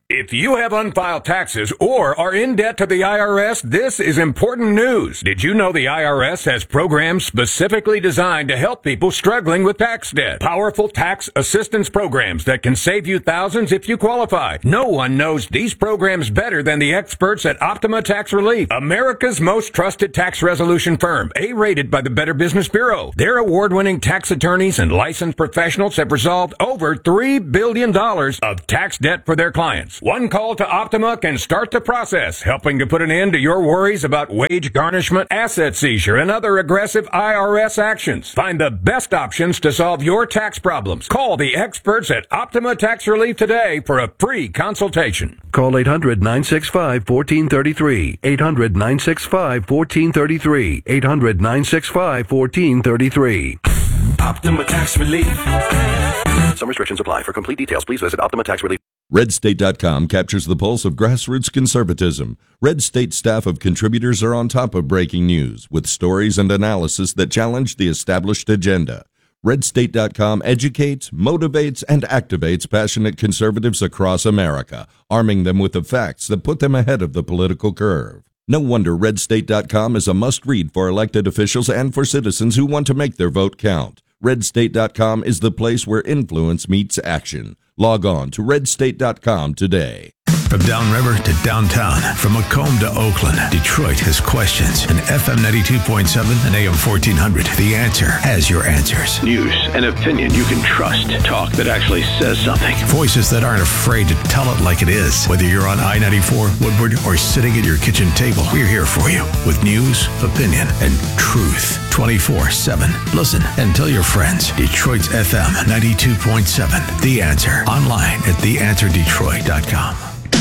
If you have unfiled taxes or are in debt to the IRS, this is important news. Did you know the IRS has programs specifically designed to help people struggling with tax debt? Powerful tax assistance programs that can save you thousands if you qualify. No one knows these programs better than the experts at Optima Tax Relief, America's most trusted tax resolution firm, A-rated by the Better Business Bureau. Their award-winning tax attorneys and licensed professionals have resolved over $3 billion of tax debt for their clients. One call to Optima can start the process, helping to put an end to your worries about wage garnishment, asset seizure, and other aggressive IRS actions. Find the best options to solve your tax problems. Call the experts at Optima Tax Relief today for a free consultation. Call 800-965-1433. 800-965-1433. 800-965-1433. Optima Tax Relief. Some restrictions apply. For complete details, please visit Optima Tax Relief. RedState.com captures the pulse of grassroots conservatism. Red State staff of contributors are on top of breaking news with stories and analysis that challenge the established agenda. RedState.com educates, motivates, and activates passionate conservatives across America, arming them with the facts that put them ahead of the political curve. No wonder RedState.com is a must-read for elected officials and for citizens who want to make their vote count. RedState.com is the place where influence meets action. Log on to redstate.com today. From downriver to downtown, from Macomb to Oakland, Detroit has questions. And FM 92.7 and AM 1400, The Answer has your answers. News and opinion you can trust. Talk that actually says something. Voices that aren't afraid to tell it like it is. Whether you're on I-94, Woodward, or sitting at your kitchen table, we're here for you with news, opinion, and truth. 24/7. Listen and tell your friends. Detroit's FM 92.7, The Answer. Online at theanswerdetroit.com.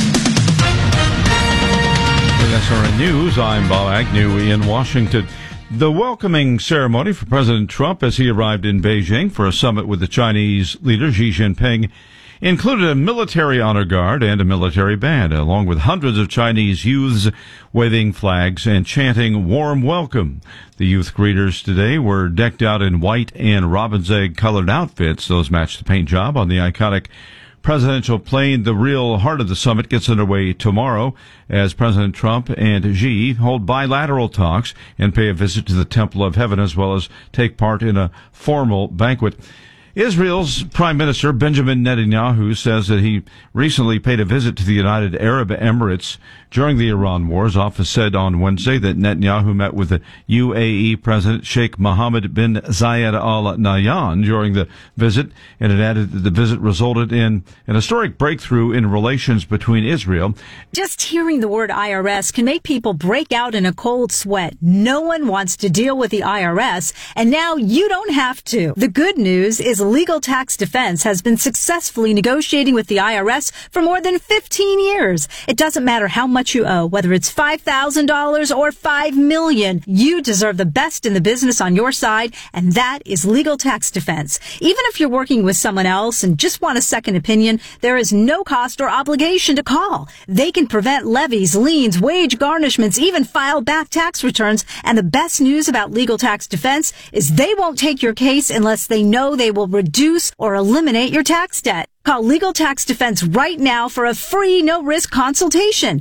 SRN News, I'm Bob Agnew in Washington. The welcoming ceremony for President Trump as he arrived in Beijing for a summit with the Chinese leader Xi Jinping included a military honor guard and a military band, along with hundreds of Chinese youths waving flags and chanting warm welcome. The youth greeters today were decked out in white and robin's egg colored outfits. Those matched the paint job on the iconic presidential plane. The real heart of the summit gets underway tomorrow as President Trump and Xi hold bilateral talks and pay a visit to the Temple of Heaven, as well as take part in a formal banquet. Israel's Prime Minister Benjamin Netanyahu says that he recently paid a visit to the United Arab Emirates during the Iran war. His office said on Wednesday that Netanyahu met with the UAE President Sheikh Mohammed bin Zayed Al Nahyan during the visit, and it added that the visit resulted in an historic breakthrough in relations between Israel. Just hearing the word IRS can make people break out in a cold sweat. No one wants to deal with the IRS, and now you don't have to. The good news is Legal Tax Defense has been successfully negotiating with the IRS for more than 15 years. It doesn't matter how much you owe, whether it's $5,000 or $5 million. You deserve the best in the business on your side, and that is Legal Tax Defense. Even if you're working with someone else and just want a second opinion, there is no cost or obligation to call. They can prevent levies, liens, wage garnishments, even file back tax returns. And the best news about Legal Tax Defense is they won't take your case unless they know they will reduce or eliminate your tax debt. Call Legal Tax Defense right now for a free, no-risk consultation.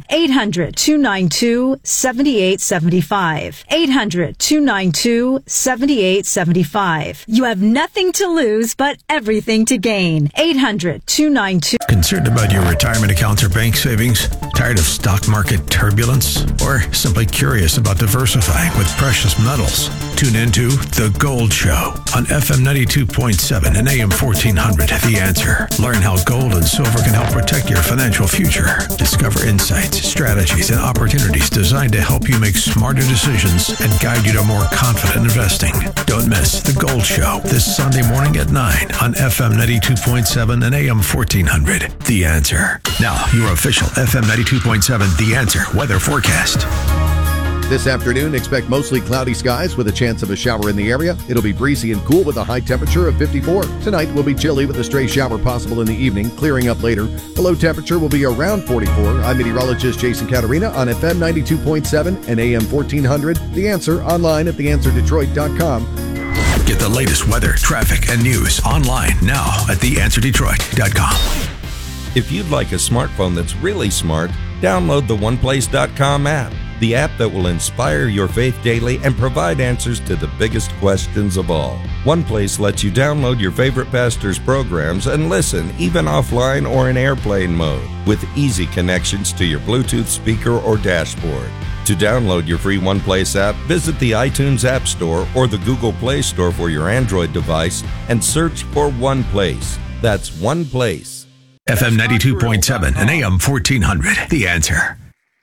800-292-7875. 800-292-7875. You have nothing to lose, but everything to gain. 800-292. Concerned about your retirement accounts or bank savings? Tired of stock market turbulence? Or simply curious about diversifying with precious metals? Tune into The Gold Show on FM 92.7 and AM 1400. The Answer. Learn how gold and silver can help protect your financial future. Discover insights, strategies, and opportunities designed to help you make smarter decisions and guide you to more confident investing. Don't miss The Gold Show this Sunday morning at 9 on FM 92.7 and AM 1400. The Answer. Now, your official FM 92.7 The Answer weather forecast. This afternoon, expect mostly cloudy skies with a chance of a shower in the area. It'll be breezy and cool with a high temperature of 54. Tonight will be chilly with a stray shower possible in the evening, clearing up later. The low temperature will be around 44. I'm meteorologist Jason Caterina on FM 92.7 and AM 1400. The Answer online at theanswerdetroit.com. Get the latest weather, traffic, and news online now at theanswerdetroit.com. If you'd like a smartphone that's really smart, download the OnePlace.com app, the app that will inspire your faith daily and provide answers to the biggest questions of all. OnePlace lets you download your favorite pastor's programs and listen, even offline or in airplane mode, with easy connections to your Bluetooth speaker or dashboard. To download your free OnePlace app, visit the iTunes App Store or the Google Play Store for your Android device and search for OnePlace. That's OnePlace. FM 92.7 and AM 1400. The Answer.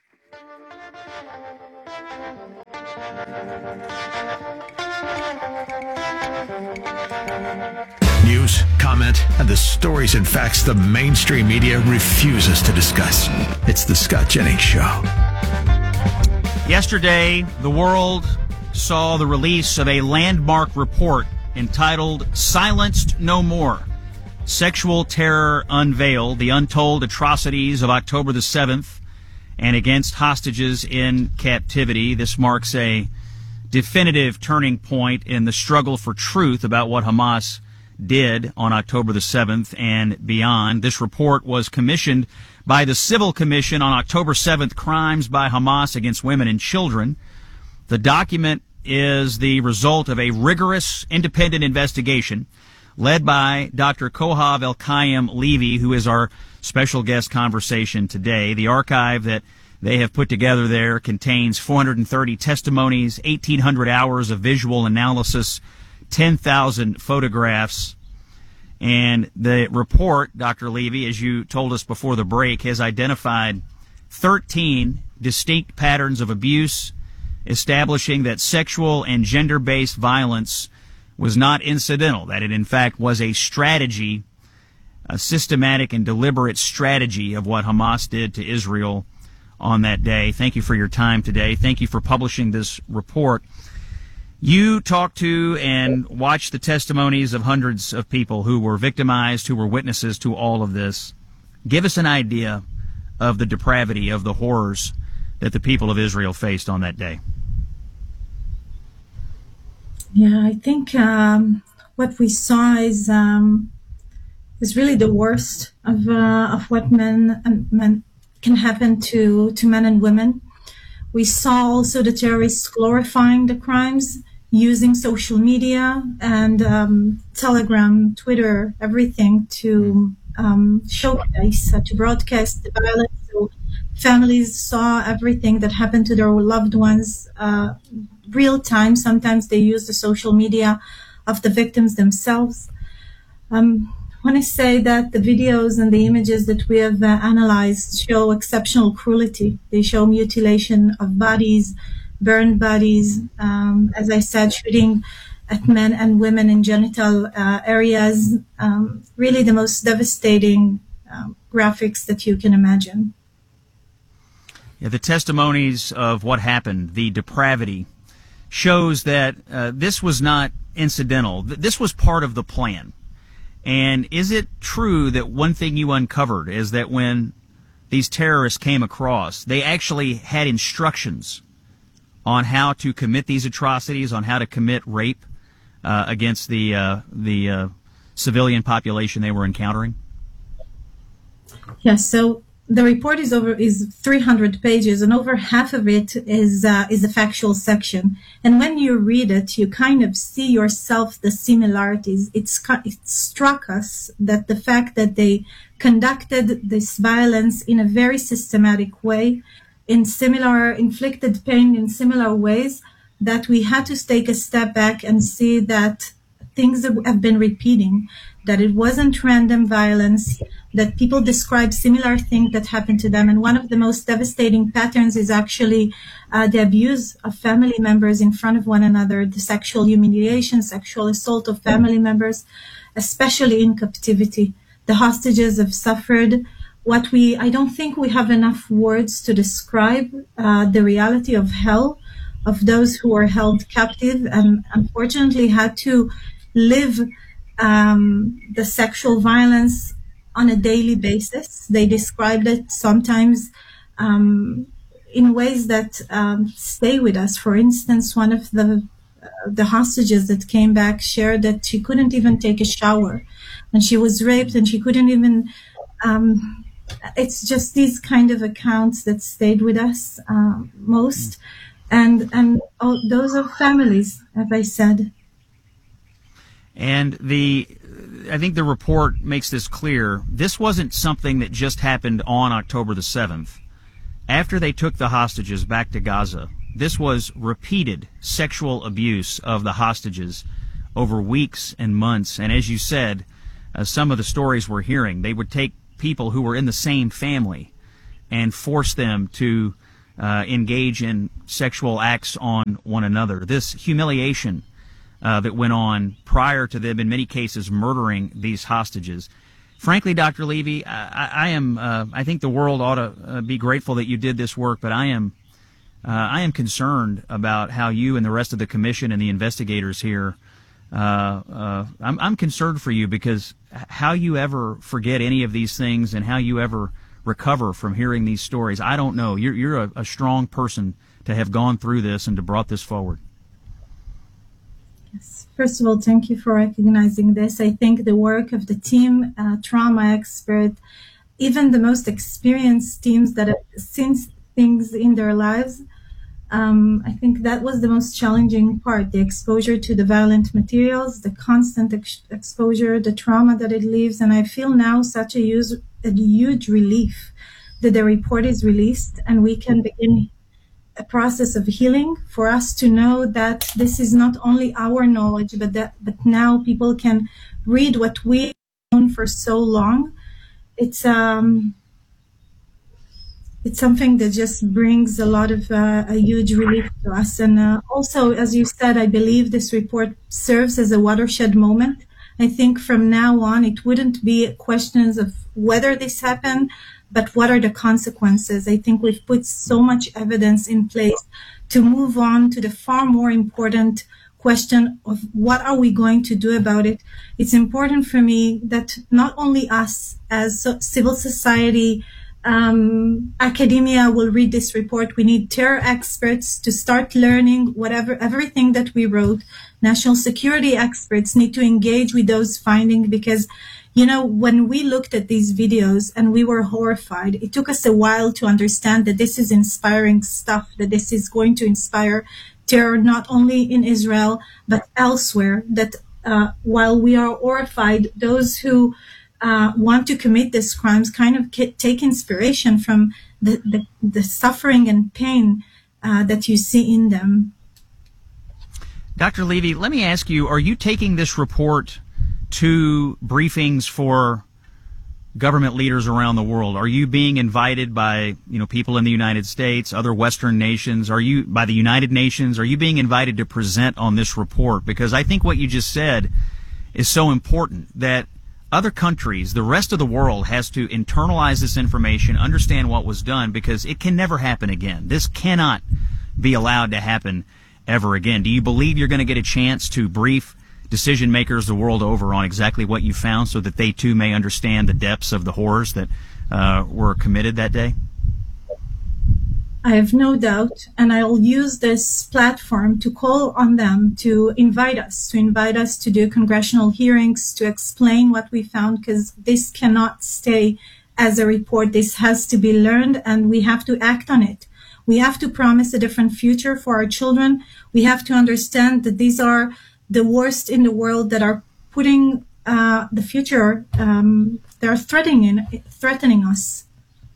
News, comment, and the stories and facts the mainstream media refuses to discuss. It's the Scott Jennings Show. Yesterday, the world saw the release of a landmark report entitled Silenced No More. Sexual Terror Unveiled, the untold atrocities of October the 7th and against hostages in captivity. This marks a definitive turning point in the struggle for truth about what Hamas did on October the 7th and beyond. This report was commissioned by the Civil Commission on October 7th, Crimes by Hamas Against Women and Children. The document is the result of a rigorous independent investigation led by Dr. Kohav Elkayim Levy, who is our special guest conversation today. The archive that they have put together there contains 430 testimonies, 1,800 hours of visual analysis, 10,000 photographs. And the report, Dr. Levy, as you told us before the break, has identified 13 distinct patterns of abuse, establishing that sexual and gender-based violence was not incidental, that it in fact was a strategy, a systematic and deliberate strategy of what Hamas did to Israel on that day. Thank you for your time today. Thank you for publishing this report. You talked to and watched the testimonies of hundreds of people who were victimized, who were witnesses to all of this. Give us an idea of the depravity, of the horrors that the people of Israel faced on that day. Yeah, I think what we saw is really the worst of what men can happen to men and women. We saw also the terrorists glorifying the crimes, using social media and Telegram, Twitter, everything to showcase, to broadcast the violence. So families saw everything that happened to their loved ones real time. Sometimes they use the social media of the victims themselves. I want to say that the videos and the images that we have analyzed show exceptional cruelty. They show mutilation of bodies, burned bodies, as I said, shooting at men and women in genital areas. Really the most devastating graphics that you can imagine. Yeah, the testimonies of what happened, the depravity, shows that this was not incidental. This was part of the plan. And is it true that one thing you uncovered is that when these terrorists came across, they actually had instructions on how to commit these atrocities, on how to commit rape against the civilian population they were encountering? Yes, so the report is 300 pages, and over half of it is the factual section. And when you read it, you kind of see yourself the similarities. It struck us that the fact that they conducted this violence in a very systematic way, inflicted pain in similar ways, that we had to take a step back and see that things have been repeating, that it wasn't random violence, that people describe similar things that happened to them. And one of the most devastating patterns is actually the abuse of family members in front of one another, the sexual humiliation, sexual assault of family members, especially in captivity. The hostages have suffered I don't think we have enough words to describe the reality of hell, of those who were held captive and unfortunately had to live the sexual violence on a daily basis. They described it sometimes in ways that stay with us. For instance, one of the hostages that came back shared that she couldn't even take a shower, and she was raped, and she couldn't even it's just these kind of accounts that stayed with us most. And those are families, as I said. And I think the report makes this clear. This wasn't something that just happened on October the 7th. After they took the hostages back to Gaza, this was repeated sexual abuse of the hostages over weeks and months. And as you said, some of the stories we're hearing, they would take people who were in the same family and force them to engage in sexual acts on one another. This humiliation that went on prior to them, in many cases, murdering these hostages. Frankly, Dr. Levy, I think the world ought to be grateful that you did this work, but I am concerned about how you and the rest of the commission and the investigators here. I'm concerned for you, because how you ever forget any of these things and how you ever recover from hearing these stories, I don't know. You're a strong person to have gone through this and to brought this forward. Yes. First of all, thank you for recognizing this. I think the work of the team, trauma expert, even the most experienced teams that have seen things in their lives, I think that was the most challenging part, the exposure to the violent materials, the constant exposure, the trauma that it leaves. And I feel now such a huge relief that the report is released and we can begin a process of healing, for us to know that this is not only our knowledge, but now people can read what we've known for so long. It's something that just brings a lot of a huge relief to us. And also, as you said, I believe this report serves as a watershed moment. I think from now on, it wouldn't be questions of whether this happened, but what are the consequences? I think we've put so much evidence in place to move on to the far more important question of what are we going to do about it. It's important for me that not only us as civil society, academia will read this report. We need terror experts to start learning everything that we wrote. National security experts need to engage with those findings, because when we looked at these videos and we were horrified, it took us a while to understand that this is inspiring stuff, that this is going to inspire terror not only in Israel, but elsewhere, that while we are horrified, those who want to commit these crimes kind of take inspiration from the suffering and pain that you see in them. Dr. Levy, let me ask you, are you taking this report to briefings for government leaders around the world? Are you being invited by, people in the United States, other Western nations? Are you by the United Nations? Are you being invited to present on this report? Because I think what you just said is so important, that other countries, the rest of the world, has to internalize this information, understand what was done, because it can never happen again. This cannot be allowed to happen ever again. Do you believe you're going to get a chance to brief decision makers the world over on exactly what you found, so that they too may understand the depths of the horrors that were committed that day? I have no doubt, and I'll use this platform to call on them to invite us to do congressional hearings, to explain what we found, because this cannot stay as a report. This has to be learned, and we have to act on it. We have to promise a different future for our children. We have to understand that these are the worst in the world that are putting the future, they're threatening us.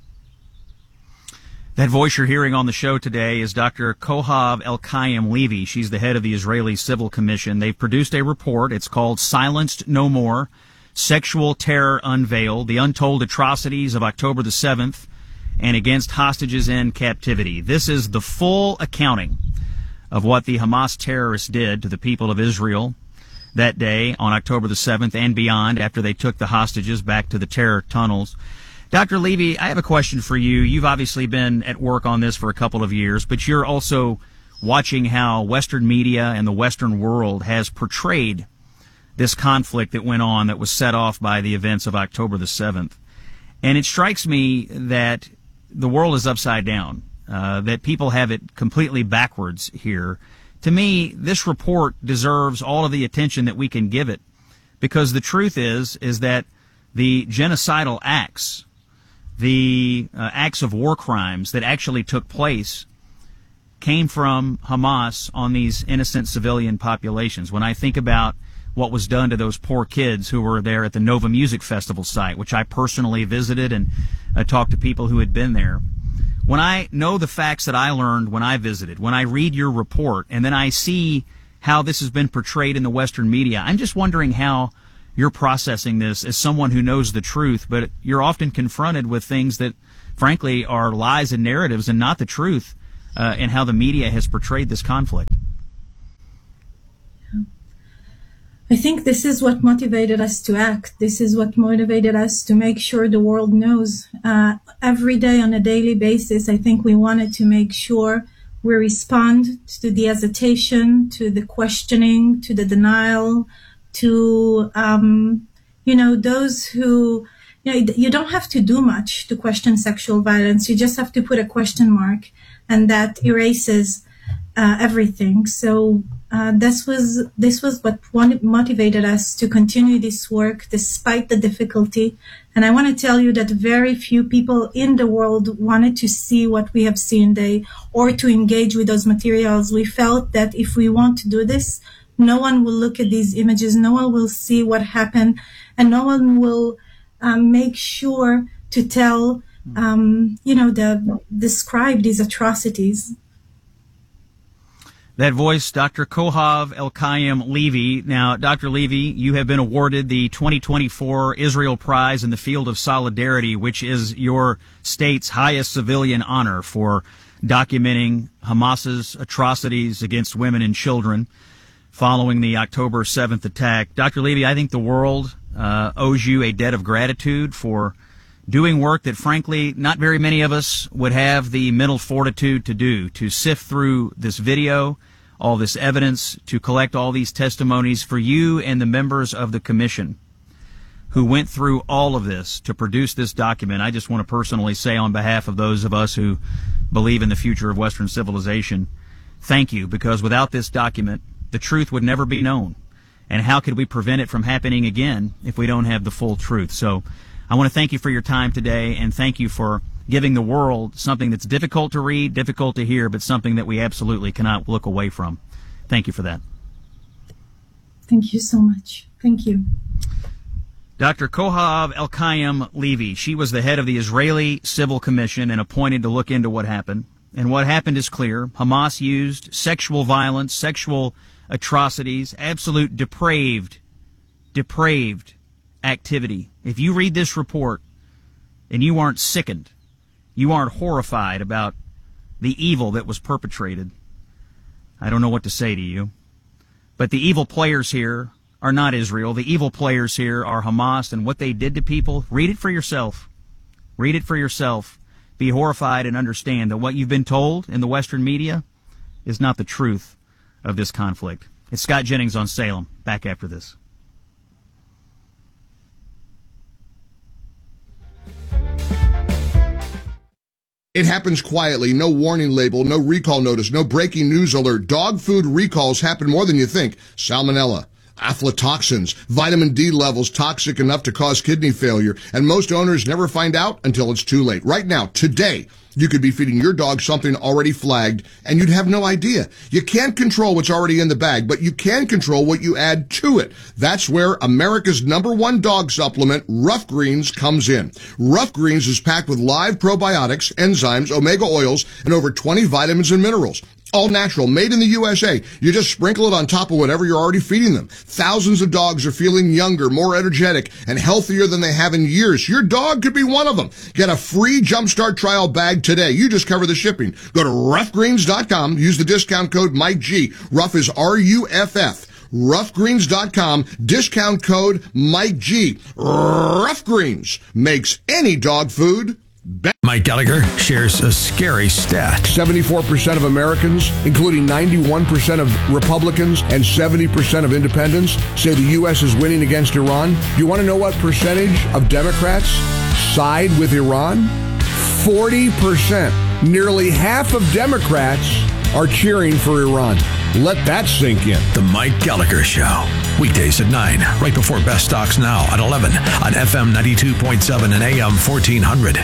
That voice you're hearing on the show today is Dr. Kohav Elkayim Levy. She's the head of the Israeli Civil Commission. They've produced a report. It's called Silenced No More, Sexual Terror Unveiled, The Untold Atrocities of October the 7th, and Against Hostages in Captivity. This is the full accounting of what the Hamas terrorists did to the people of Israel that day on October the 7th and beyond, after they took the hostages back to the terror tunnels. Dr. Levy, I have a question for you. You've obviously been at work on this for a couple of years, but you're also watching how Western media and the Western world has portrayed this conflict that went on, that was set off by the events of October the 7th. And it strikes me that the world is upside down, that people have it completely backwards here. To me, this report deserves all of the attention that we can give it, because the truth is that the genocidal acts the acts of war crimes that actually took place came from Hamas on these innocent civilian populations. When I think about what was done to those poor kids who were there at the Nova Music Festival site, which I personally visited and talked to people who had been there, when I know the facts that I learned when I visited, when I read your report, and then I see how this has been portrayed in the Western media, I'm just wondering how you're processing this as someone who knows the truth, but you're often confronted with things that, frankly, are lies and narratives and not the truth, and how the media has portrayed this conflict. I think this is what motivated us to act. This is what motivated us to make sure the world knows. Every day on a daily basis, I think we wanted to make sure we respond to the hesitation, to the questioning, to the denial, to, those who, you don't have to do much to question sexual violence. You just have to put a question mark, and that erases everything. So this was what motivated us to continue this work despite the difficulty. And I want to tell you that very few people in the world wanted to see what we have seen today or to engage with those materials. We felt that if we want to do this, no one will look at these images, no one will see what happened, and no one will make sure to tell, describe these atrocities. That voice, Dr. Kohav Elkayam Levy. Now, Dr. Levy, you have been awarded the 2024 Israel Prize in the Field of Solidarity, which is your state's highest civilian honor for documenting Hamas's atrocities against women and children following the October 7th attack. Dr. Levy, I think the world owes you a debt of gratitude for doing work that, frankly, not very many of us would have the mental fortitude to do, to sift through this video, all this evidence, to collect all these testimonies for you and the members of the commission who went through all of this to produce this document. I just want to personally say on behalf of those of us who believe in the future of Western civilization, thank you, because without this document, the truth would never be known. And how could we prevent it from happening again if we don't have the full truth? So I want to thank you for your time today, and thank you for giving the world something that's difficult to read, difficult to hear, but something that we absolutely cannot look away from. Thank you for that. Thank you so much. Thank you. Dr. Kohav Elkayam Levy, she was the head of the Israeli Civil Commission and appointed to look into what happened. And what happened is clear. Hamas used sexual violence, sexual atrocities, absolute depraved activity. If you read this report and you aren't sickened, you aren't horrified about the evil that was perpetrated, I don't know what to say to you. But the evil players here are not Israel. The evil players here are Hamas, and what they did to people, read it for yourself. Read it for yourself. Be horrified and understand that what you've been told in the Western media is not the truth of this conflict. It's Scott Jennings on Salem. Back after this. It happens quietly, no warning label, no recall notice, no breaking news alert. Dog food recalls happen more than you think. Salmonella, aflatoxins, vitamin D levels toxic enough to cause kidney failure, and most owners never find out until it's too late. Right now, today, you could be feeding your dog something already flagged, and you'd have no idea. You can't control what's already in the bag, but you can control what you add to it. That's where America's #1 dog supplement, Rough Greens, comes in. Rough Greens is packed with live probiotics, enzymes, omega oils, and over 20 vitamins and minerals. All natural, made in the USA. You just sprinkle it on top of whatever you're already feeding them. Thousands of dogs are feeling younger, more energetic, and healthier than they have in years. Your dog could be one of them. Get a free Jumpstart trial bag today. You just cover the shipping. Go to roughgreens.com. Use the discount code Mike G. Rough is RUFF. Roughgreens.com. Discount code Mike G. Rough Greens makes any dog food better. Mike Gallagher shares a scary stat. 74% of Americans, including 91% of Republicans and 70% of independents, say the U.S. is winning against Iran. You want to know what percentage of Democrats side with Iran? 40%. Nearly half of Democrats are cheering for Iran. Let that sink in. The Mike Gallagher Show. Weekdays at 9, right before Best Stocks Now at 11 on FM 92.7 and AM 1400.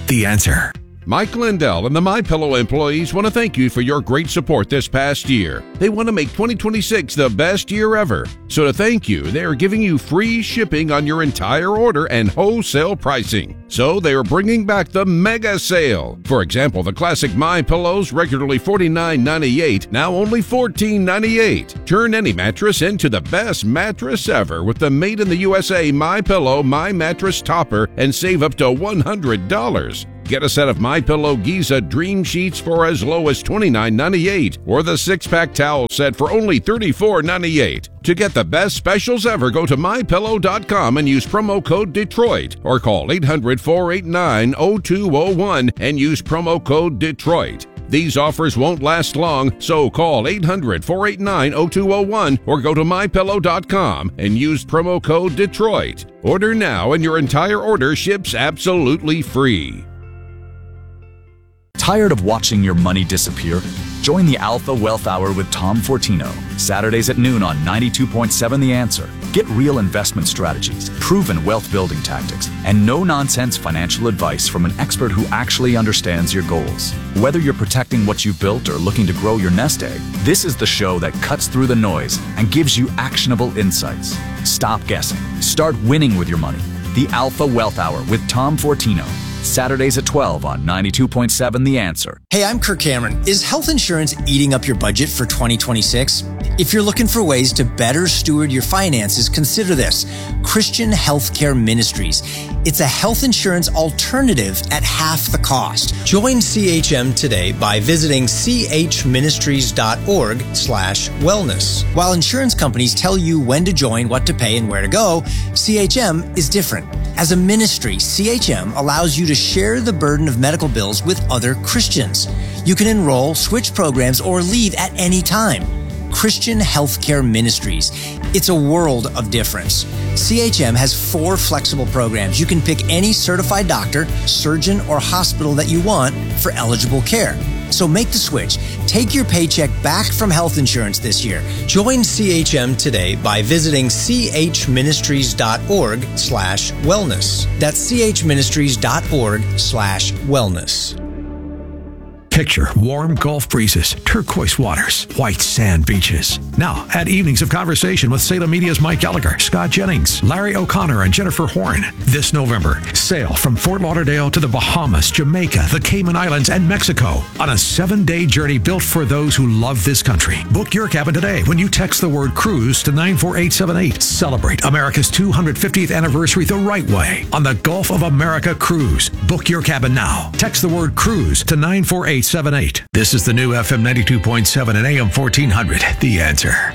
The Answer. Mike Lindell and the MyPillow employees want to thank you for your great support this past year. They want to make 2026 the best year ever. So to thank you, they are giving you free shipping on your entire order and wholesale pricing. So they are bringing back the mega sale. For example, the classic MyPillows, regularly $49.98, now only $14.98. Turn any mattress into the best mattress ever with the made in the USA MyPillow My Mattress Topper and save up to $100. Get a set of MyPillow Giza Dream Sheets for as low as $29.98 or the 6-pack towel set for only $34.98. To get the best specials ever, go to MyPillow.com and use promo code Detroit or call 800-489-0201 and use promo code Detroit. These offers won't last long, so call 800-489-0201 or go to MyPillow.com and use promo code Detroit. Order now and your entire order ships absolutely free. Tired of watching your money disappear? Join the Alpha Wealth Hour with Tom Fortino, Saturdays at noon on 92.7 The Answer. Get real investment strategies, proven wealth-building tactics, and no-nonsense financial advice from an expert who actually understands your goals. Whether you're protecting what you've built or looking to grow your nest egg, this is the show that cuts through the noise and gives you actionable insights. Stop guessing. Start winning with your money. The Alpha Wealth Hour with Tom Fortino. Saturdays at 12 on 92.7 The Answer. Hey, I'm Kirk Cameron. Is health insurance eating up your budget for 2026? If you're looking for ways to better steward your finances, consider this: Christian Healthcare Ministries. It's a health insurance alternative at half the cost. Join CHM today by visiting chministries.org/wellness. While insurance companies tell you when to join, what to pay, and where to go, CHM is different. As a ministry, CHM allows you to share the burden of medical bills with other Christians. You can enroll, switch programs, or leave at any time. Christian Healthcare Ministries. It's a world of difference. CHM has 4 flexible programs. You can pick any certified doctor, surgeon, or hospital that you want for eligible care. So make the switch. Take your paycheck back from health insurance this year. Join CHM today by visiting chministries.org/wellness. That's chministries.org/wellness. Picture warm Gulf breezes, turquoise waters, white sand beaches. Now, add evenings of conversation with Salem Media's Mike Gallagher, Scott Jennings, Larry O'Connor, and Jennifer Horn. This November, sail from Fort Lauderdale to the Bahamas, Jamaica, the Cayman Islands, and Mexico on a 7-day journey built for those who love this country. Book your cabin today when you text the word cruise to 94878. Celebrate America's 250th anniversary the right way on the Gulf of America Cruise. Book your cabin now. Text the word cruise to 94878. This is the new FM 92.7 and AM 1400. The Answer.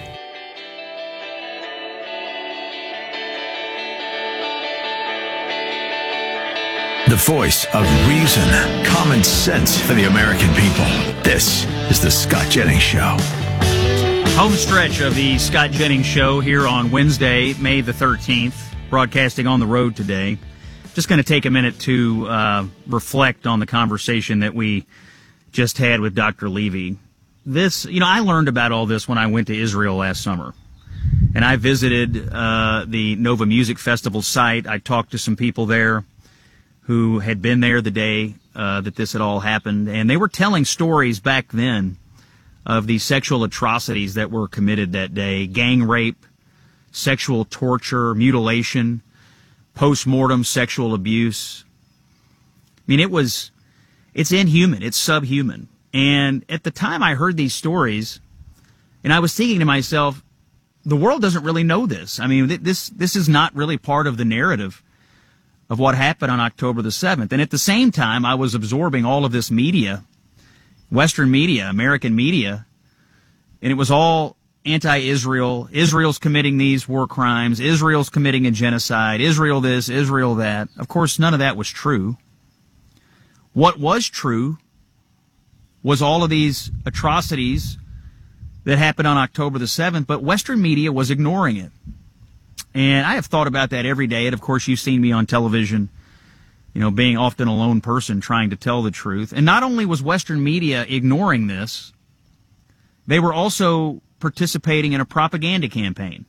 The voice of reason, common sense for the American people. This is the Scott Jennings Show. Home stretch of the Scott Jennings Show here on Wednesday, May the 13th, broadcasting on the road today. Just going to take a minute to reflect on the conversation that we just had with Dr. Levy. This, I learned about all this when I went to Israel last summer. And I visited the Nova Music Festival site. I talked to some people there who had been there the day that this had all happened. And they were telling stories back then of the sexual atrocities that were committed that day. Gang rape, sexual torture, mutilation, post-mortem sexual abuse. I mean, it's inhuman. It's subhuman. And at the time I heard these stories, and I was thinking to myself, the world doesn't really know this. I mean, this is not really part of the narrative of what happened on October the 7th. And at the same time, I was absorbing all of this media, Western media, American media, and it was all anti-Israel. Israel's committing these war crimes. Israel's committing a genocide. Israel this, Israel that. Of course, none of that was true. What was true was all of these atrocities that happened on October the 7th, but Western media was ignoring it. And I have thought about that every day. And, of course, you've seen me on television, being often a lone person trying to tell the truth. And not only was Western media ignoring this, they were also participating in a propaganda campaign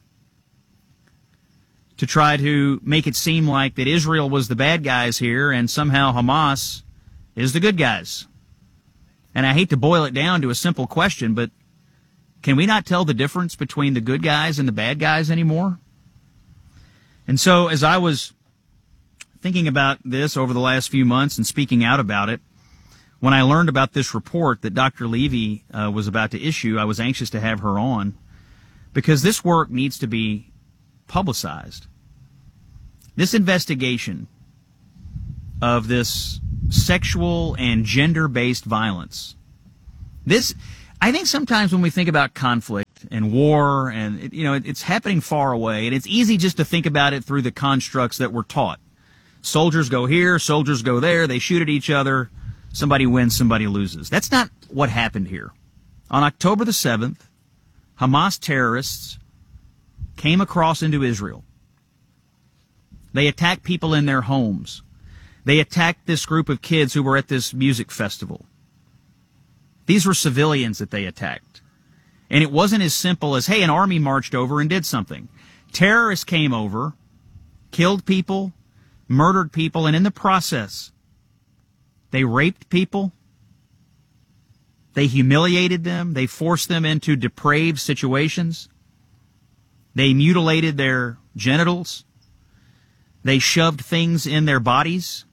to try to make it seem like that Israel was the bad guys here and somehow Hamas is the good guys. And I hate to boil it down to a simple question, but can we not tell the difference between the good guys and the bad guys anymore? And so as I was thinking about this over the last few months and speaking out about it, when I learned about this report that Dr. Levy was about to issue, I was anxious to have her on because this work needs to be publicized. This investigation of this sexual and gender-based violence. I think sometimes when we think about conflict and war, and it's happening far away, and it's easy just to think about it through the constructs that we're taught. Soldiers go here, soldiers go there, they shoot at each other, somebody wins, somebody loses. That's not what happened here. On October the 7th, Hamas terrorists came across into Israel. They attacked people in their homes. They attacked this group of kids who were at this music festival. These were civilians that they attacked. And it wasn't as simple as, hey, an army marched over and did something. Terrorists came over, killed people, murdered people, and in the process, they raped people. They humiliated them. They forced them into depraved situations. They mutilated their genitals. They shoved things in their bodies.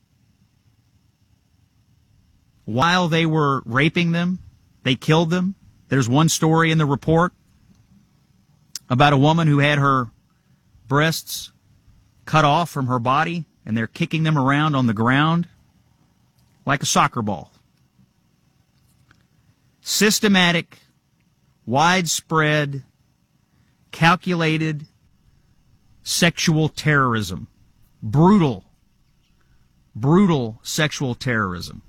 While they were raping them, they killed them. There's one story in the report about a woman who had her breasts cut off from her body, and they're kicking them around on the ground like a soccer ball. Systematic, widespread, calculated sexual terrorism. Brutal sexual terrorism.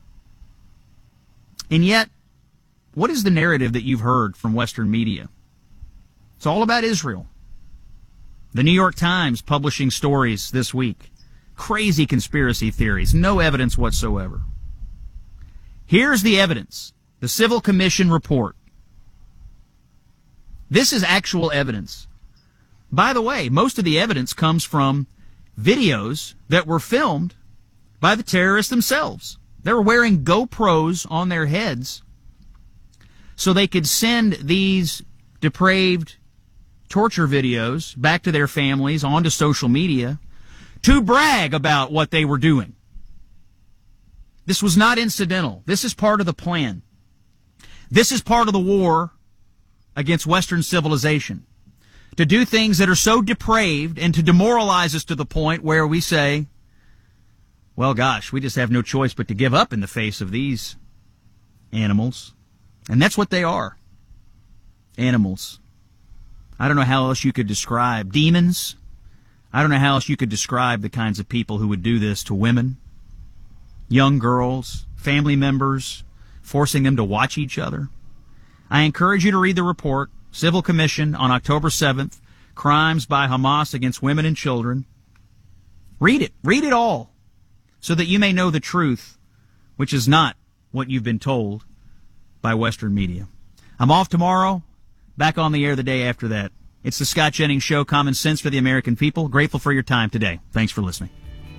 And yet, what is the narrative that you've heard from Western media? It's all about Israel. The New York Times publishing stories this week. Crazy conspiracy theories. No evidence whatsoever. Here's the evidence. The Civil Commission report. This is actual evidence. By the way, most of the evidence comes from videos that were filmed by the terrorists themselves. They were wearing GoPros on their heads so they could send these depraved torture videos back to their families onto social media to brag about what they were doing. This was not incidental. This is part of the plan. This is part of the war against Western civilization. To do things that are so depraved and to demoralize us to the point where we say, well, gosh, we just have no choice but to give up in the face of these animals. And that's what they are. Animals. I don't know how else you could describe demons. I don't know how else you could describe the kinds of people who would do this to women, young girls, family members, forcing them to watch each other. I encourage you to read the report, Civil Commission on October 7th, Crimes by Hamas Against Women and Children. Read it. Read it all so that you may know the truth, which is not what you've been told by Western media. I'm off tomorrow, back on the air the day after that. It's the Scott Jennings Show, Common Sense for the American People. Grateful for your time today. Thanks for listening.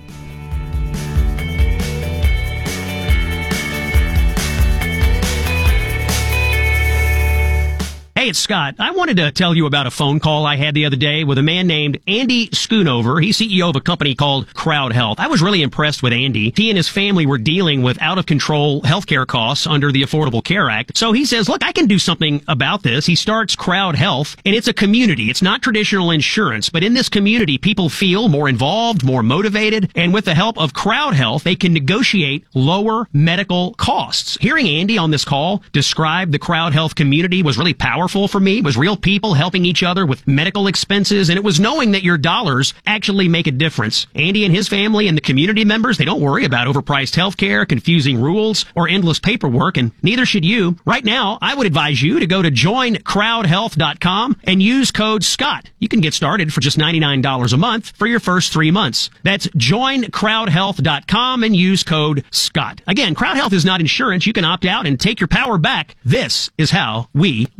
Hey, it's Scott. I wanted to tell you about a phone call I had the other day with a man named Andy Schoonover. He's CEO of a company called Crowd Health. I was really impressed with Andy. He and his family were dealing with out-of-control healthcare costs under the Affordable Care Act. So he says, look, I can do something about this. He starts Crowd Health, and it's a community. It's not traditional insurance, but in this community, people feel more involved, more motivated, and with the help of Crowd Health, they can negotiate lower medical costs. Hearing Andy on this call describe the Crowd Health community was really powerful for me. It was real people helping each other with medical expenses, and it was knowing that your dollars actually make a difference. Andy and his family and the community members, they don't worry about overpriced healthcare, confusing rules, or endless paperwork, and neither should you. Right now, I would advise you to go to joincrowdhealth.com and use code SCOTT. You can get started for just $99 a month for your first 3 months. That's joincrowdhealth.com and use code SCOTT. Again, Crowd Health is not insurance. You can opt out and take your power back. This is how we win. If you're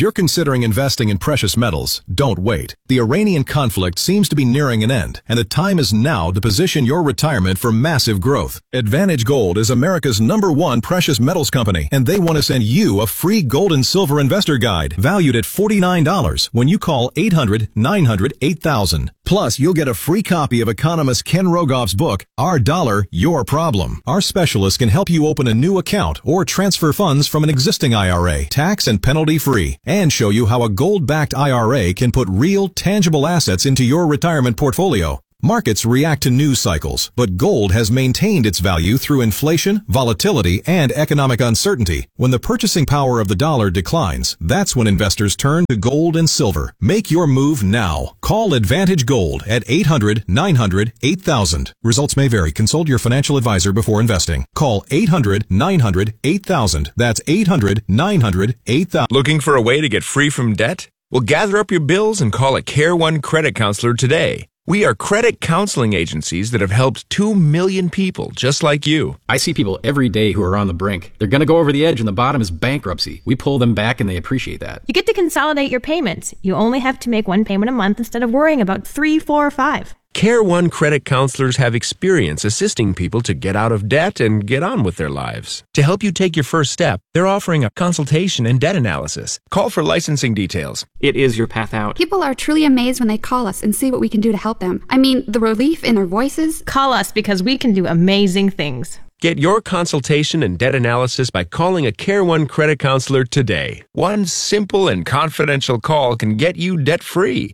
you're considering investing in precious metals, don't wait. The Iranian conflict seems to be nearing an end, and the time is now to position your retirement for massive growth. Advantage Gold is America's #1 precious metals company, and they want to send you a free gold and silver investor guide valued at $49 when you call 800-900-8000. Plus, you'll get a free copy of economist Ken Rogoff's book, Our Dollar, Your Problem. Our specialists can help you open a new account or transfer funds from an existing IRA, tax and penalty free, and show you how a gold-backed IRA can put real, tangible assets into your retirement portfolio. Markets react to news cycles, but gold has maintained its value through inflation, volatility, and economic uncertainty. When the purchasing power of the dollar declines, that's when investors turn to gold and silver. Make your move now. Call Advantage Gold at 800-900-8000. Results may vary. Consult your financial advisor before investing. Call 800-900-8000. That's 800-900-8000. Looking for a way to get free from debt? Well, gather up your bills and call a Care One credit counselor today. We are credit counseling agencies that have helped 2 million people just like you. I see people every day who are on the brink. They're going to go over the edge and the bottom is bankruptcy. We pull them back and they appreciate that. You get to consolidate your payments. You only have to make one payment a month instead of worrying about 3, 4, or 5. Care One credit counselors have experience assisting people to get out of debt and get on with their lives. To help you take your first step, they're offering a consultation and debt analysis. Call for licensing details. It is your path out. People are truly amazed when they call us and see what we can do to help them. I mean, the relief in their voices. Call us because we can do amazing things. Get your consultation and debt analysis by calling a Care One credit counselor today. One simple and confidential call can get you debt-free.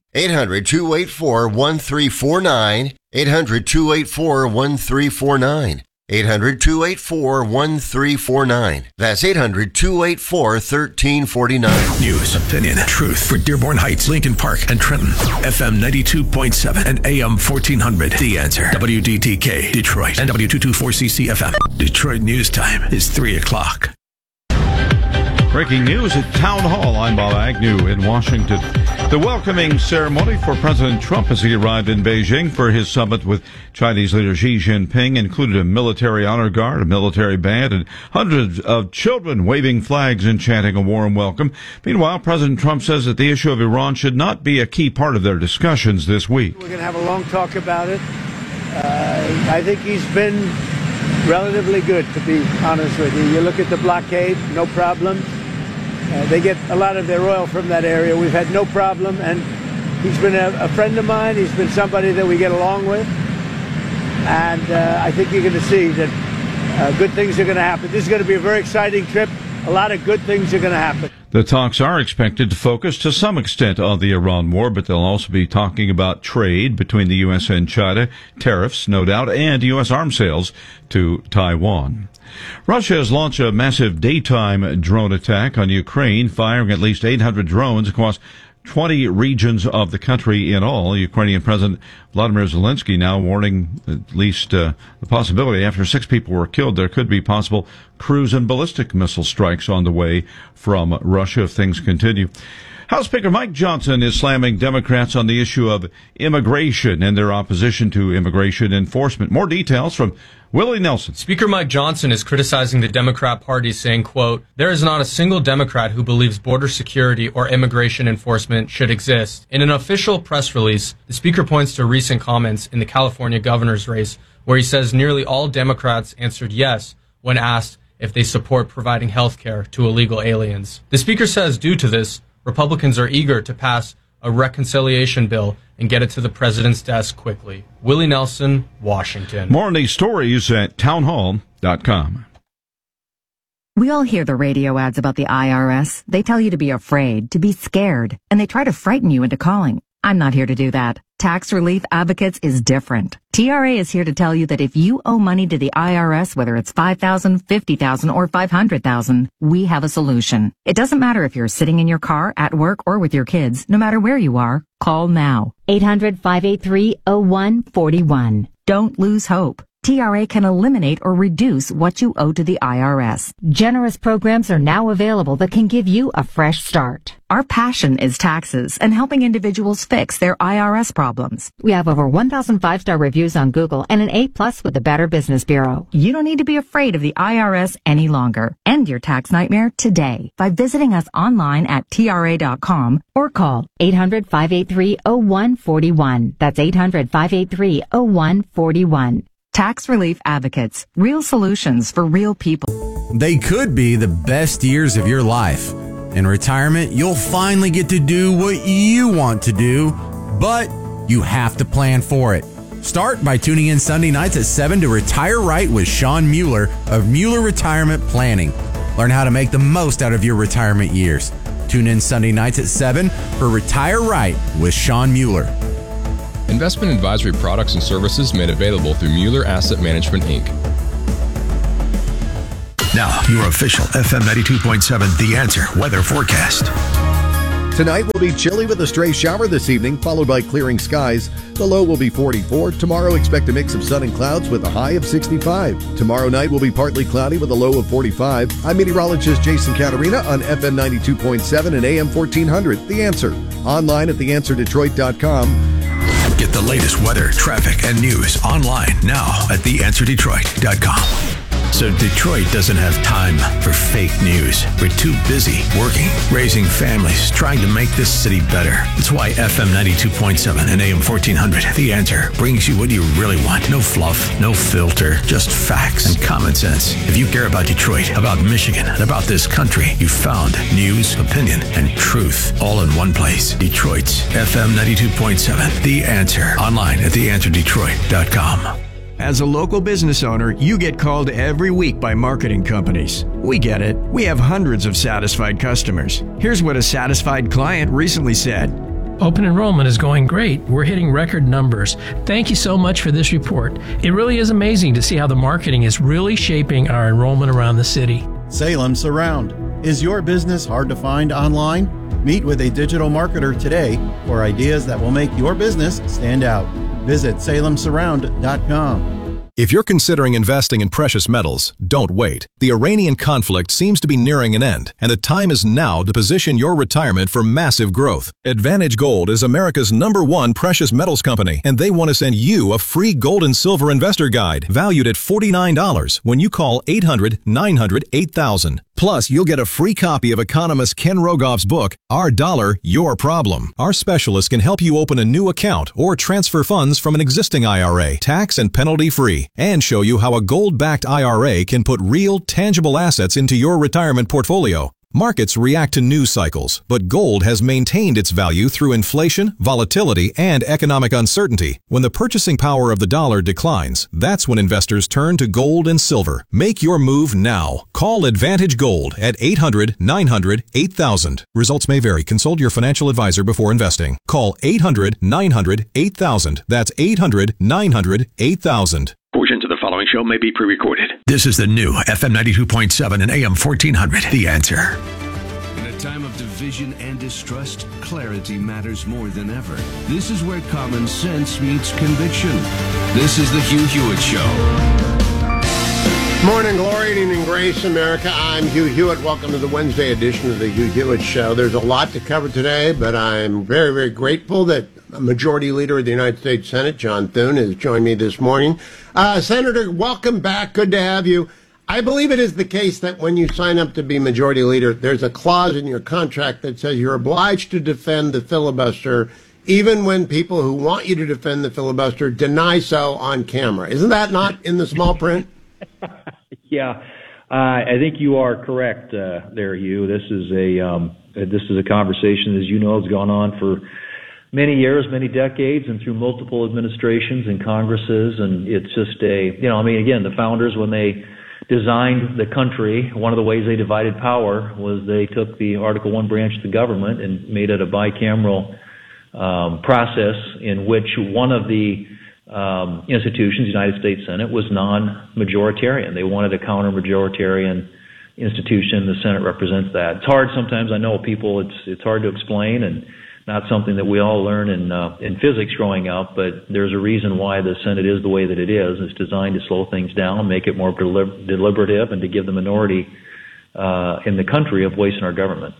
800-284-1349. 800-284-1349. 800-284-1349. That's 800-284-1349. News, opinion, truth for Dearborn Heights, Lincoln Park, and Trenton. FM 92.7 and AM 1400. The Answer. WDTK, Detroit, and W224CC FM. Detroit News Time is 3 o'clock. Breaking news at Town Hall. I'm Bob Agnew in Washington. The welcoming ceremony for President Trump as he arrived in Beijing for his summit with Chinese leader Xi Jinping included a military honor guard, a military band, and hundreds of children waving flags and chanting a warm welcome. Meanwhile, President Trump says that the issue of Iran should not be a key part of their discussions this week. We're going to have a long talk about it. I think he's been relatively good, to be honest with you. You look at the blockade, no problem. They get a lot of their oil from that area. We've had no problem, and he's been a friend of mine. He's been somebody that we get along with, and I think you're going to see that good things are going to happen. This is going to be a very exciting trip. A lot of good things are going to happen. The talks are expected to focus to some extent on the Iran war, but they'll also be talking about trade between the U.S. and China, tariffs, no doubt, and U.S. arms sales to Taiwan. Russia has launched a massive daytime drone attack on Ukraine, firing at least 800 drones across 20 regions of the country in all. Ukrainian President Vladimir Zelensky now warning at least the possibility after 6 people were killed, there could be possible cruise and ballistic missile strikes on the way from Russia if things continue. House Speaker Mike Johnson is slamming Democrats on the issue of immigration and their opposition to immigration enforcement. More details from Willie Nelson. Speaker Mike Johnson is criticizing the Democrat Party, saying, quote, "There is not a single Democrat who believes border security or immigration enforcement should exist." In an official press release, the speaker points to recent comments in the California governor's race, where he says nearly all Democrats answered yes when asked if they support providing health care to illegal aliens. The speaker says due to this, Republicans are eager to pass a reconciliation bill and get it to the president's desk quickly. Willie Nelson, Washington. More on these stories at townhall.com. We all hear the radio ads about the IRS. They tell you to be afraid, to be scared, and they try to frighten you into calling. I'm not here to do that. Tax Relief Advocates is different. TRA is here to tell you that if you owe money to the IRS, whether it's $5,000, $50,000, or $500,000, we have a solution. It doesn't matter if you're sitting in your car, at work, or with your kids. No matter where you are, call now. 800-583-0141. Don't lose hope. TRA can eliminate or reduce what you owe to the IRS. Generous programs are now available that can give you a fresh start. Our passion is taxes and helping individuals fix their IRS problems. We have over 1,000 5-star reviews on Google and an A+ with the Better Business Bureau. You don't need to be afraid of the IRS any longer. End your tax nightmare today by visiting us online at TRA.com or call 800-583-0141. That's 800-583-0141. Tax Relief Advocates. Real solutions for real people. They could be the best years of your life. In retirement, you'll finally get to do what you want to do, but you have to plan for it. Start by tuning in Sunday nights at 7 to Retire Right with Sean Mueller of Mueller Retirement Planning. Learn how to make the most out of your retirement years. Tune in Sunday nights at 7 for Retire Right with Sean Mueller. Investment advisory products and services made available through Mueller Asset Management, Inc. Now, your official FM 92.7 The Answer weather forecast. Tonight will be chilly with a stray shower this evening, followed by clearing skies. The low will be 44. Tomorrow, expect a mix of sun and clouds with a high of 65. Tomorrow night will be partly cloudy with a low of 45. I'm meteorologist Jason Caterina on FM 92.7 and AM 1400. The Answer. Online at theanswerdetroit.com. Get the latest weather, traffic, and news online now at theanswerdetroit.com. So Detroit doesn't have time for fake news. We're too busy working, raising families, trying to make this city better. That's why FM 92.7 and AM 1400, The Answer, brings you what you really want. No fluff, no filter, just facts and common sense. If you care about Detroit, about Michigan, and about this country, you found news, opinion, and truth all in one place. Detroit's FM 92.7, The Answer. Online at theanswerdetroit.com. As a local business owner, you get called every week by marketing companies. We get it. We have hundreds of satisfied customers. Here's what a satisfied client recently said. Open enrollment is going great. We're hitting record numbers. Thank you so much for this report. It really is amazing to see how the marketing is really shaping our enrollment around the city. Salem Surround. Is your business hard to find online? Meet with a digital marketer today for ideas that will make your business stand out. Visit salemsurround.com. If you're considering investing in precious metals, don't wait. The Iranian conflict seems to be nearing an end, and the time is now to position your retirement for massive growth. Advantage Gold is America's #1 precious metals company, and they want to send you a free gold and silver investor guide valued at $49 when you call 800-900-8000. Plus, you'll get a free copy of economist Ken Rogoff's book, Our Dollar, Your Problem. Our specialists can help you open a new account or transfer funds from an existing IRA, tax and penalty free, and show you how a gold-backed IRA can put real, tangible assets into your retirement portfolio. Markets react to news cycles, but gold has maintained its value through inflation, volatility, and economic uncertainty. When the purchasing power of the dollar declines, that's when investors turn to gold and silver. Make your move now. Call Advantage Gold at 800-900-8000. Results may vary. Consult your financial advisor before investing. Call 800-900-8000. That's 800-900-8000. Portions of the following show may be pre-recorded. This is the new FM 92.7 and AM 1400, The Answer. In a time of division and distrust, clarity matters more than ever. This is where common sense meets conviction. This is the Hugh Hewitt Show. Morning glory and evening grace, America. I'm Hugh Hewitt. Welcome to the Wednesday edition of the Hugh Hewitt Show. There's a lot to cover today, but I'm very, very grateful that Majority Leader of the United States Senate, John Thune, has joined me this morning. Senator, welcome back. Good to have you. I believe it is the case that when you sign up to be Majority Leader, there's a clause in your contract that says you're obliged to defend the filibuster, even when people who want you to defend the filibuster deny so on camera. Isn't that not in the small print? Yeah, I think you are correct there, Hugh. This is a conversation, as you know, has gone on for many years, many decades, and through multiple administrations and Congresses, and it's just again, the founders, when they designed the country, one of the ways they divided power was they took the Article I branch of the government and made it a bicameral process in which one of the institutions, the United States Senate, was non-majoritarian. They wanted a counter-majoritarian institution. The Senate represents that. It's hard sometimes. I know people. It's hard to explain, and not something that we all learn in physics growing up, but there's a reason why the Senate is the way that it is. It's designed to slow things down, make it more deliberative, and to give the minority in the country a voice in our government.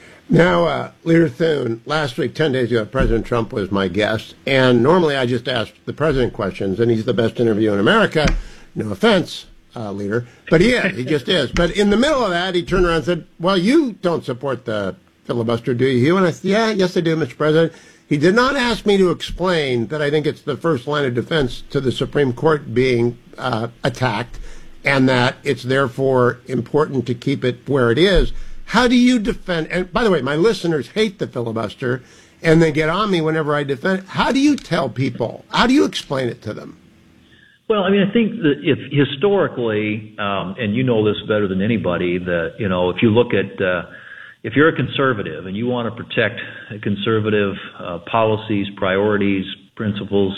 Now, Leader Thune, last week, 10 days ago, President Trump was my guest, and normally I just ask the president questions, and he's the best interview in America. No offense, Leader, but he is. He just is. But in the middle of that, he turned around and said, well, you don't support the filibuster, do you? And I said, yes, I do, Mr. President. He did not ask me to explain that I think it's the first line of defense to the Supreme Court being attacked, and that it's therefore important to keep it where it is. How do you defend, and by the way, my listeners hate the filibuster, and they get on me whenever I defend it. How do you tell people? How do you explain it to them? Well, I mean, I think that if historically, and you know this better than anybody, that, you know, if you look at, if you're a conservative and you want to protect conservative policies, priorities, principles,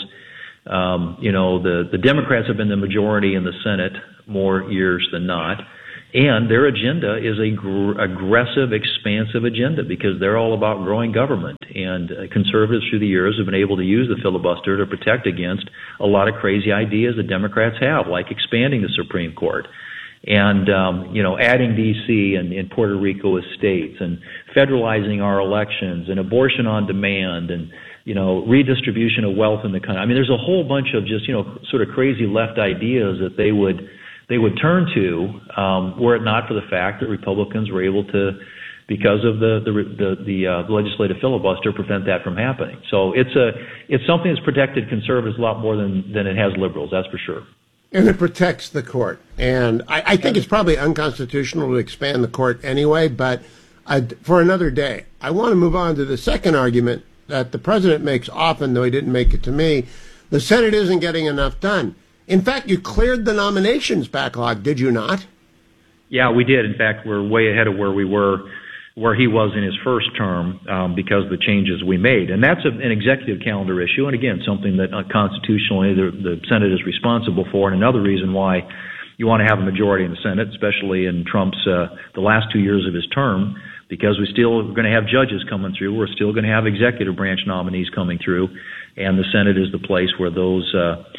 you know, the Democrats have been the majority in the Senate more years than not. And their agenda is a aggressive, expansive agenda because they're all about growing government. And conservatives through the years have been able to use the filibuster to protect against a lot of crazy ideas that Democrats have, like expanding the Supreme Court and, you know, adding D.C. and Puerto Rico as states and federalizing our elections and abortion on demand and, you know, redistribution of wealth in the country. I mean, there's a whole bunch of just, you know, sort of crazy left ideas that they would turn to, were it not for the fact that Republicans were able to, because of the legislative filibuster, prevent that from happening. So it's something that's protected conservatives a lot more than it has liberals, that's for sure. And it protects the court. And I think it's probably unconstitutional to expand the court anyway, but for another day. I want to move on to the second argument that the president makes often, though he didn't make it to me. The Senate isn't getting enough done. In fact, you cleared the nominations backlog, did you not? Yeah, we did. In fact, we're way ahead of where he was in his first term because of the changes we made. And that's an executive calendar issue, and again, something that constitutionally the Senate is responsible for, and another reason why you want to have a majority in the Senate, especially in Trump's the last 2 years of his term, because we're still going to have judges coming through. We're still going to have executive branch nominees coming through, and the Senate is the place where those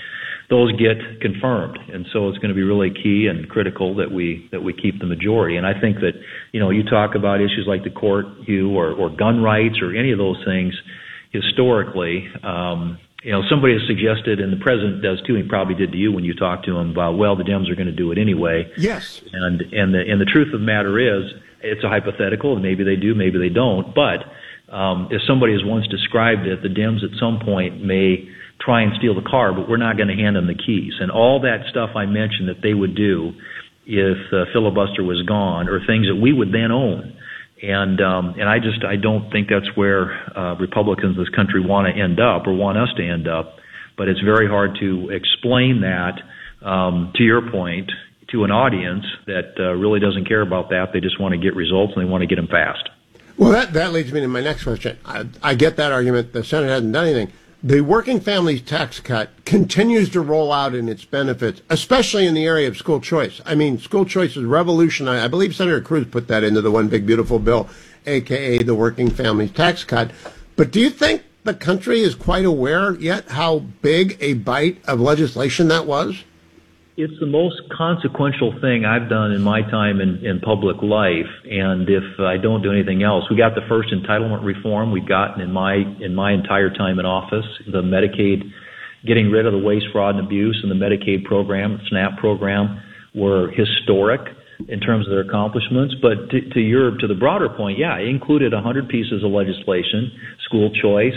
get confirmed. And so it's going to be really key and critical that we keep the majority. And I think that, you know, you talk about issues like the court, Hugh, or gun rights or any of those things historically, you know, somebody has suggested, and the president does too, he probably did to you when you talked to him about, well, the Dems are going to do it anyway. Yes. And the truth of the matter is, it's a hypothetical, and maybe they do, maybe they don't. But as somebody has once described it, the Dems at some point may try and steal the car, but we're not going to hand them the keys. And all that stuff I mentioned that they would do if filibuster was gone, or things that we would then own. And I don't think that's where Republicans in this country want to end up or want us to end up. But it's very hard to explain that, to your point, to an audience that really doesn't care about that. They just want to get results, and they want to get them fast. Well, that leads me to my next question. I get that argument. The Senate hasn't done anything. The working families tax cut continues to roll out in its benefits, especially in the area of school choice. I mean, school choice is revolutionary. I believe Senator Cruz put that into the One Big Beautiful Bill, a.k.a. the working families tax cut. But do you think the country is quite aware yet how big a bite of legislation that was? It's the most consequential thing I've done in my time in public life, and if I don't do anything else, we got the first entitlement reform we've gotten in my entire time in office. The Medicaid, getting rid of the waste, fraud, and abuse, and the Medicaid program, SNAP program, were historic in terms of their accomplishments. But to the broader point, yeah, it included 100 pieces of legislation, school choice.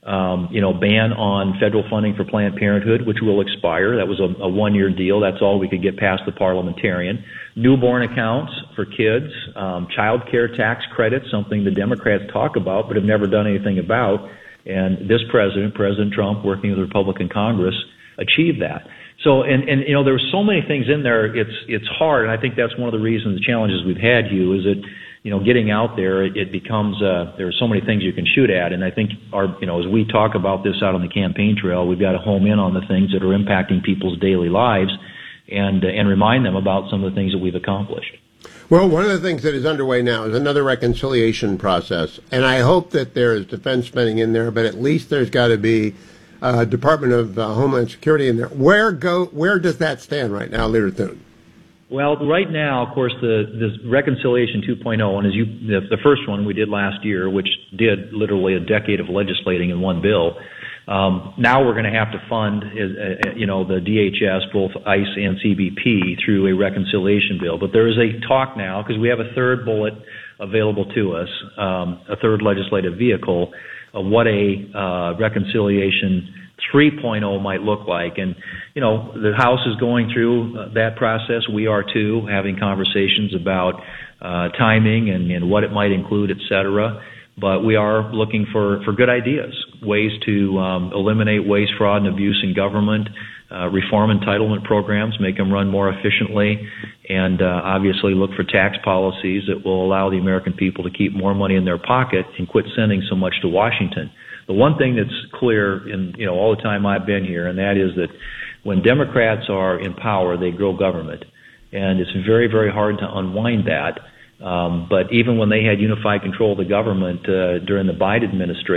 Ban on federal funding for Planned Parenthood, which will expire. That was a one-year deal. That's all we could get past the parliamentarian. Newborn accounts for kids, child care tax credits, something the Democrats talk about but have never done anything about. And this president, President Trump, working with the Republican Congress, achieved that. So, and there were so many things in there. It's hard, and I think that's one of the reasons, the challenges we've had, Hugh, is that, getting out there, it becomes, there are so many things you can shoot at. And I think as we talk about this out on the campaign trail, we've got to home in on the things that are impacting people's daily lives and remind them about some of the things that we've accomplished. Well, one of the things that is underway now is another reconciliation process, and I hope that there is defense spending in there, but at least there's got to be Department of Homeland Security in there. Where does that stand right now, Leader Thune? Well, right now, of course, this Reconciliation 2.0, and the first one we did last year, which did literally a decade of legislating in one bill. Now we're going to have to fund, the DHS, both ICE and CBP, through a reconciliation bill. But there is a talk now, because we have a third bullet available to us, a third legislative vehicle, of what a reconciliation 3.0 might look like. And, the House is going through that process. We are too, having conversations about timing and what it might include, et cetera. But we are looking for good ideas, ways to eliminate waste, fraud, and abuse in government, reform entitlement programs, make them run more efficiently, and obviously look for tax policies that will allow the American people to keep more money in their pocket and quit sending so much to Washington. The one thing that's clear in all the time I've been here, and that is that when Democrats are in power, they grow government. And it's very, very hard to unwind that. But even when they had unified control of the government during the Biden administration,